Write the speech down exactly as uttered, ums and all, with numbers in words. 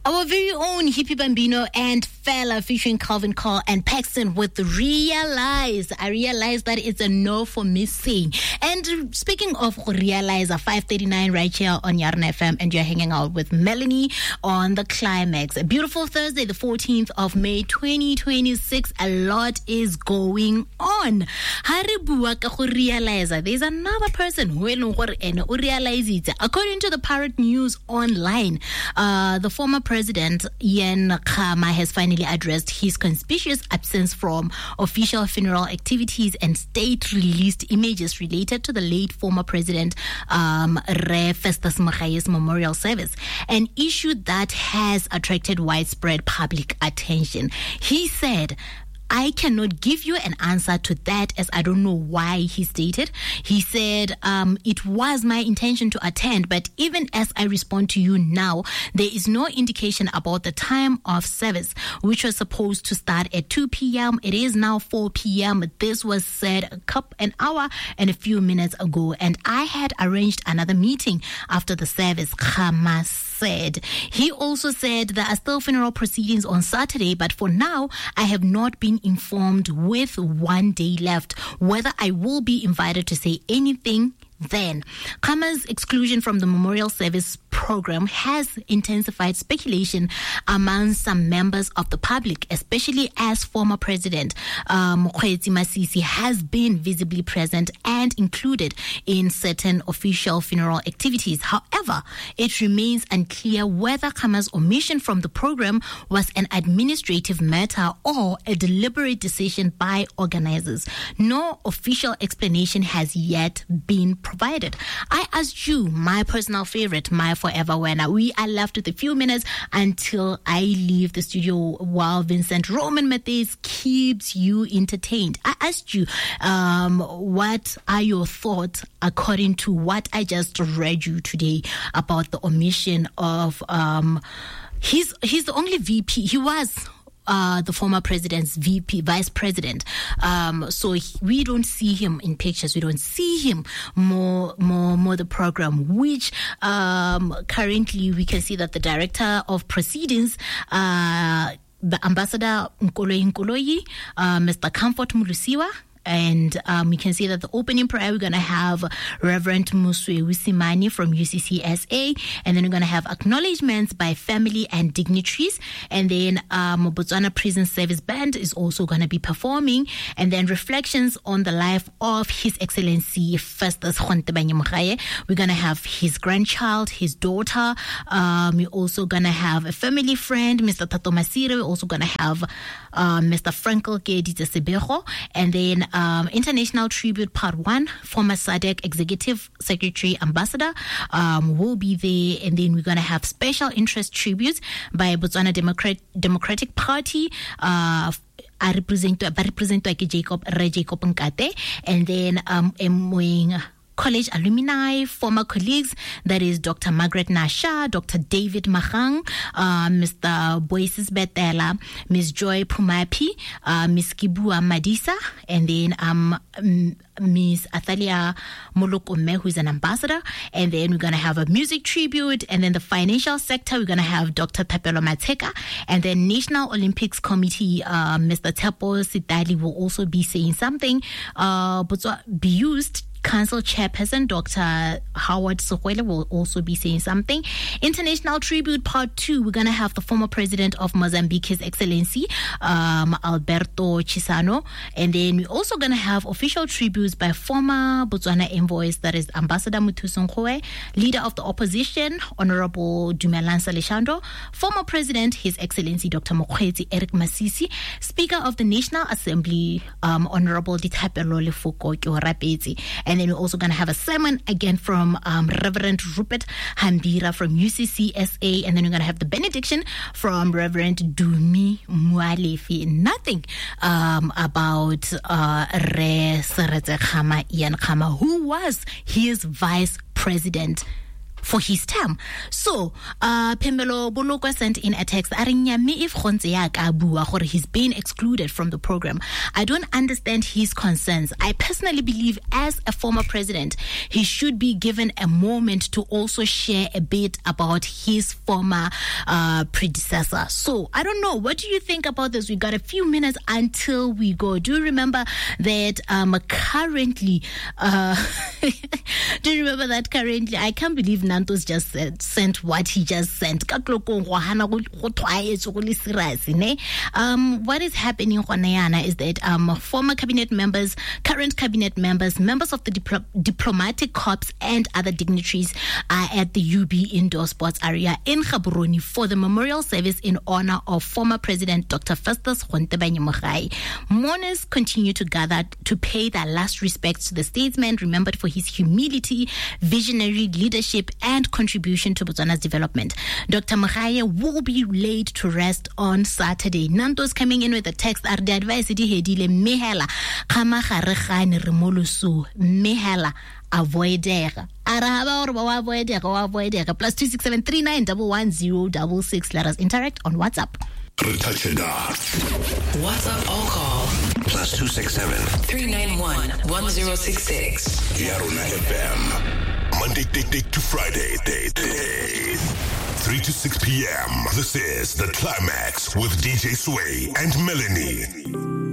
Our very own Hippie Bambino and Fella featuring Calvin Cole and Paxton with Realize. I realize that it's a no for missing. And speaking of Realize, a five thirty-nine right here on Yarn F M, and you're hanging out with Melanie on The Climax. A beautiful Thursday, the fourteenth of May, twenty twenty-six. A lot is going on. Haribua ka go realize. There's another person who realize it. According to the Parrot News Online, uh, the former President Ian Khama has finally addressed his conspicuous absence from official funeral activities and state-released images related to the late former President um, Re Festus Mogae's memorial service, an issue that has attracted widespread public attention. He said, I cannot give you an answer to that, as I don't know why, he stated. He said, um, it was my intention to attend, but even as I respond to you now, there is no indication about the time of service, which was supposed to start at two p.m. It is now four p.m. This was said a couple, an hour and a few minutes ago, and I had arranged another meeting after the service, Khama said. He also said there are still funeral proceedings on Saturday, but for now, I have not been informed, with one day left, whether I will be invited to say anything then. Khama's exclusion from the memorial service program has intensified speculation among some members of the public, especially as former President um, Mokgweetsi Masisi has been visibly present and included in certain official funeral activities. However, it remains unclear whether Khama's omission from the program was an administrative matter or a deliberate decision by organizers. No official explanation has yet been provided. I asked you, my personal favorite, my forever winner. We are left with a few minutes until I leave the studio while Vincent Roman Matthews keeps you entertained. I asked you, um, what are your thoughts according to what I just read you today about the omission of um, he's he's the only V P. He was Uh, the former president's V P, vice president. Um, so he, we don't see him in pictures. We don't see him more, more, more the program, which um, currently we can see that the director of proceedings, uh, the Ambassador Nkoloyi Nkoloyi, uh, Mister Comfort Mulusiwa, and um, we can see that the opening prayer, we're going to have Reverend Muswe Wisimani from U C C S A, and then we're going to have acknowledgements by family and dignitaries, and then um, Botswana Prison Service Band is also going to be performing, and then reflections on the life of His Excellency Festus Kgontebanye Mogae. We're going to have his grandchild, his daughter. Um, we're also going to have a family friend, Mister Tato Masire. We're also going to have um, Mister Frankel Keditse Sebego, and then Um, International Tribute Part one, former S A D C Executive Secretary Ambassador um, will be there, and then we're going to have special interest tributes by Botswana Democrat- Democratic Party, uh, I represent, I represent Jacob, Re Jacob Nkate, and then um, M- college alumni, former colleagues, that is Doctor Margaret Nasha, Doctor David Mahang, uh, Mister Boyces Betela, Miss Joy Pumapi, uh, Miss Kibua Madisa, and then um, Miss Athalia Molokome, who's an ambassador, and then we're going to have a music tribute, and then the financial sector, we're going to have Doctor Tapelo Mateka, and then National Olympics Committee, uh, Mister Tepo Sitali will also be saying something, uh, but be used. Council Chairperson Doctor Howard Sokwele will also be saying something. International Tribute Part two, we're going to have the former President of Mozambique, His Excellency um, Alberto Chisano. And then we're also going to have official tributes by former Botswana envoys, that is Ambassador Muthuso Nkgoe, Leader of the Opposition, Honorable Dumelang Saleshando, former President, His Excellency Doctor Mokgweetsi Eric Masisi, Speaker of the National Assembly, um, Honorable Dithapelo Lefoko Keorapetsi. And then we're also going to have a sermon again from um, Reverend Rupert Hambira from U C C S A. And then we're going to have the benediction from Reverend Dumi Mualefi. Nothing um, about uh, Re Seretse Khama, Ian Khama, who was his vice president for his term. So, uh, Pembelo Bolokwa sent in a text, if he's been excluded from the program. I don't understand his concerns. I personally believe as a former president, he should be given a moment to also share a bit about his former uh, predecessor. So, I don't know. What do you think about this? We got a few minutes until we go. Do you remember that um, currently, uh, do you remember that currently, I can't believe Nantos just said, sent what he just sent. Um, what is happening, Juanayana, is that um, former cabinet members, current cabinet members, members of the dipl- diplomatic corps and other dignitaries are at the U B indoor sports area in Gaborone for the memorial service in honor of former President Doctor Festus Gontebanye Mogae. Mourners continue to gather to pay their last respects to the statesman remembered for his humility, visionary leadership, and contribution to Botswana's development. Doctor Mogae will be laid to rest on Saturday. Nanto's coming in with a text. Ar the advice di hedile mehela kama gare gane re molusu mehela avoidega araba or ba avoidega wa avoidega plus two six seven three nine one one zero six six. Let us interact on WhatsApp. WhatsApp or call plus two six seven three nine one one zero six six. Yarona F M. Monday day, day to Friday day, day. three to six p.m. This is The Climax with D J Sway and Melanie.